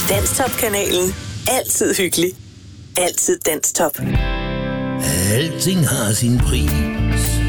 Danstop-kanalen. Altid hyggelig. Altid Danstop. Alting har sin pris.